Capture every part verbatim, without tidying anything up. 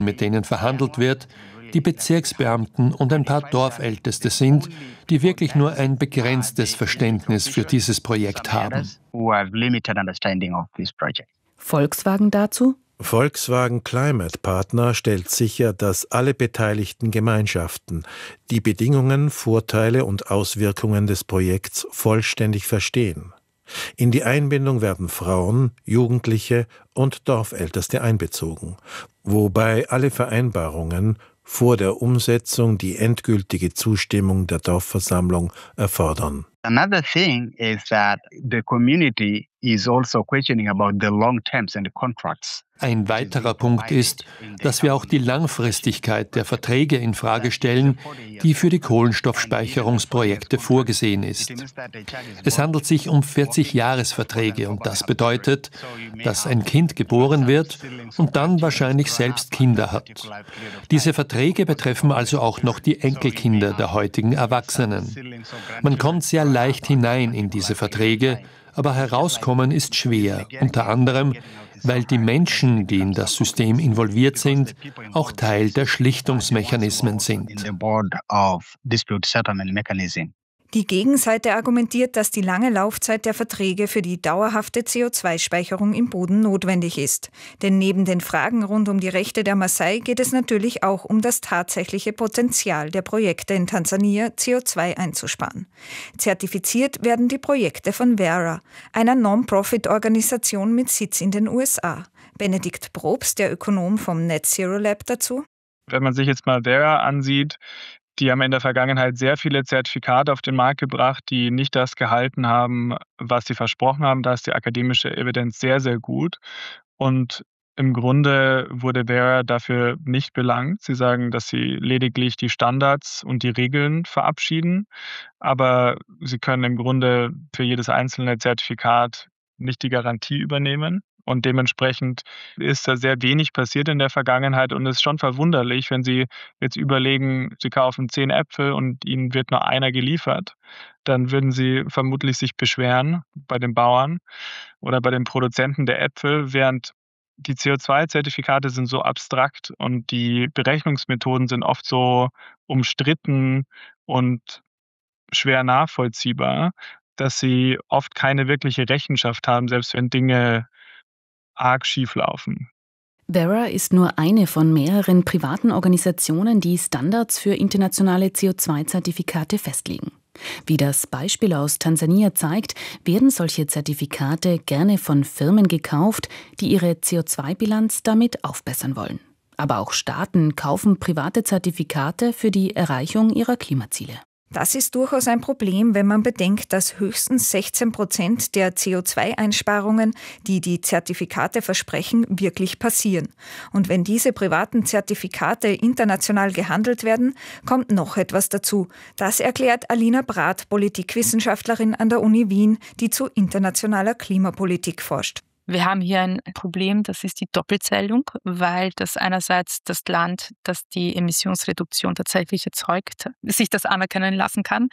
mit denen verhandelt wird, die Bezirksbeamten und ein paar Dorfälteste sind, die wirklich nur ein begrenztes Verständnis für dieses Projekt haben. Volkswagen dazu? Volkswagen Climate Partner stellt sicher, dass alle beteiligten Gemeinschaften die Bedingungen, Vorteile und Auswirkungen des Projekts vollständig verstehen. In die Einbindung werden Frauen, Jugendliche und Dorfälteste einbezogen, wobei alle Vereinbarungen vor der Umsetzung die endgültige Zustimmung der Dorfversammlung erfordern. Another thing is that the community is also questioning about the long terms and the contracts. Ein weiterer Punkt ist, dass wir auch die Langfristigkeit der Verträge in Frage stellen, die für die Kohlenstoffspeicherungsprojekte vorgesehen ist. Es handelt sich um vierzig-Jahres-Verträge und das bedeutet, dass ein Kind geboren wird und dann wahrscheinlich selbst Kinder hat. Diese Verträge betreffen also auch noch die Enkelkinder der heutigen Erwachsenen. Man kommt sehr leicht hinein in diese Verträge, aber herauskommen ist schwer, unter anderem, weil die Menschen, die in das System involviert sind, auch Teil der Schlichtungsmechanismen sind. Die Gegenseite argumentiert, dass die lange Laufzeit der Verträge für die dauerhafte C O zwei Speicherung im Boden notwendig ist. Denn neben den Fragen rund um die Rechte der Maasai geht es natürlich auch um das tatsächliche Potenzial der Projekte in Tansania, C O zwei einzusparen. Zertifiziert werden die Projekte von Verra, einer Non-Profit-Organisation mit Sitz in den U S A. Benedikt Probst, der Ökonom vom Net Zero Lab, dazu. Wenn man sich jetzt mal Verra ansieht, die haben in der Vergangenheit sehr viele Zertifikate auf den Markt gebracht, die nicht das gehalten haben, was sie versprochen haben. Da ist die akademische Evidenz sehr, sehr gut. Und im Grunde wurde Verra dafür nicht belangt. Sie sagen, dass sie lediglich die Standards und die Regeln verabschieden. Aber sie können im Grunde für jedes einzelne Zertifikat nicht die Garantie übernehmen. Und dementsprechend ist da sehr wenig passiert in der Vergangenheit und es ist schon verwunderlich, wenn Sie jetzt überlegen, Sie kaufen zehn Äpfel und Ihnen wird nur einer geliefert, dann würden Sie vermutlich sich beschweren bei den Bauern oder bei den Produzenten der Äpfel, während die C O zwei Zertifikate sind so abstrakt und die Berechnungsmethoden sind oft so umstritten und schwer nachvollziehbar, dass sie oft keine wirkliche Rechenschaft haben, selbst wenn Dinge arg schief laufen. Verra ist nur eine von mehreren privaten Organisationen, die Standards für internationale C O zwei Zertifikate festlegen. Wie das Beispiel aus Tansania zeigt, werden solche Zertifikate gerne von Firmen gekauft, die ihre C O zwei Bilanz damit aufbessern wollen. Aber auch Staaten kaufen private Zertifikate für die Erreichung ihrer Klimaziele. Das ist durchaus ein Problem, wenn man bedenkt, dass höchstens sechzehn Prozent der C O zwei Einsparungen, die die Zertifikate versprechen, wirklich passieren. Und wenn diese privaten Zertifikate international gehandelt werden, kommt noch etwas dazu. Das erklärt Alina Brath, Politikwissenschaftlerin an der Uni Wien, die zu internationaler Klimapolitik forscht. Wir haben hier ein Problem, das ist die Doppelzählung, weil das einerseits das Land, das die Emissionsreduktion tatsächlich erzeugt, sich das anerkennen lassen kann.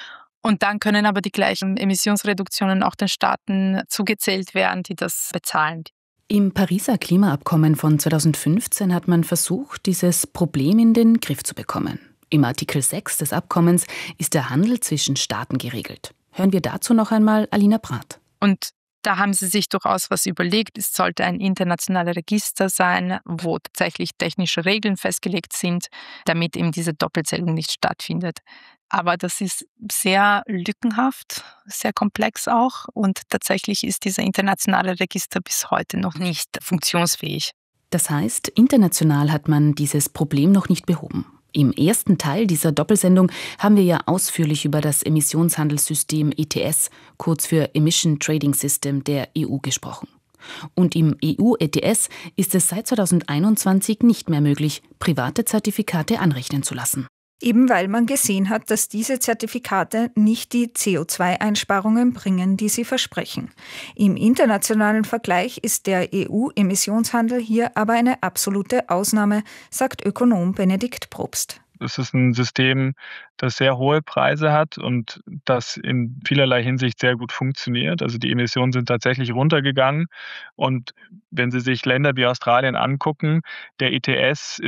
Und dann können aber die gleichen Emissionsreduktionen auch den Staaten zugezählt werden, die das bezahlen. Im Pariser Klimaabkommen von zweitausendfünfzehn hat man versucht, dieses Problem in den Griff zu bekommen. Im Artikel sechs des Abkommens ist der Handel zwischen Staaten geregelt. Hören wir dazu noch einmal Alina Brath. Und da haben sie sich durchaus was überlegt. Es sollte ein internationales Register sein, wo tatsächlich technische Regeln festgelegt sind, damit eben diese Doppelzählung nicht stattfindet. Aber das ist sehr lückenhaft, sehr komplex auch und tatsächlich ist dieser internationale Register bis heute noch nicht funktionsfähig. Das heißt, international hat man dieses Problem noch nicht behoben. Im ersten Teil dieser Doppelsendung haben wir ja ausführlich über das Emissionshandelssystem E T S, kurz für Emission Trading System der E U, gesprochen. Und im E U-E T S ist es seit zweitausendeinundzwanzig nicht mehr möglich, private Zertifikate anrechnen zu lassen. Eben weil man gesehen hat, dass diese Zertifikate nicht die C O zwei Einsparungen bringen, die sie versprechen. Im internationalen Vergleich ist der E U-Emissionshandel hier aber eine absolute Ausnahme, sagt Ökonom Benedikt Probst. Es ist ein System, das sehr hohe Preise hat und das in vielerlei Hinsicht sehr gut funktioniert. Also die Emissionen sind tatsächlich runtergegangen. Und wenn Sie sich Länder wie Australien angucken, der E T S